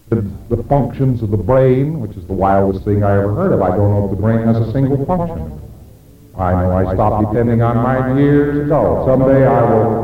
the functions of the brain, which is the wildest thing I ever heard of. I don't know if the brain has a single function. I know I stopped depending on mine years ago. Someday I will